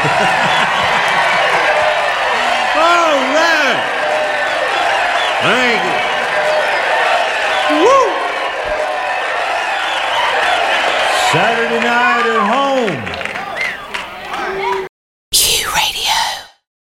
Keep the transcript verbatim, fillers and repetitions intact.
All right. Thank you. Woo! Saturday night at home.